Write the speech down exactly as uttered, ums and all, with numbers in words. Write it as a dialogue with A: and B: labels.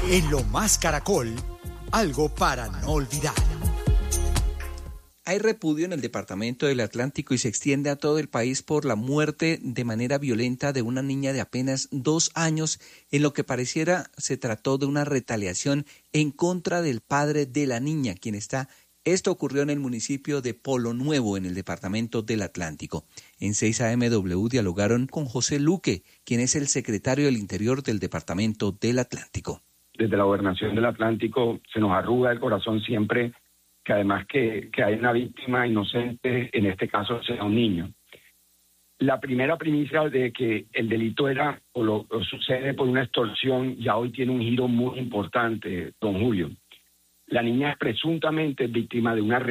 A: En Lo Más Caracol, algo para no olvidar.
B: Hay repudio en el departamento del Atlántico y se extiende a todo el país por la muerte de manera violenta de una niña de apenas dos años, en lo que pareciera se trató de una retaliación en contra del padre de la niña, quien está. Esto ocurrió en el municipio de Polo Nuevo, en el departamento del Atlántico. En seis A M W dialogaron con José Luque, quien es el secretario del Interior del departamento del Atlántico.
C: Desde la Gobernación del Atlántico se nos arruga el corazón siempre que además que, que hay una víctima inocente, en este caso sea un niño. La primera primicia de que el delito era o lo, o sucede por una extorsión ya hoy tiene un giro muy importante, don Julio. La niña es presuntamente víctima de una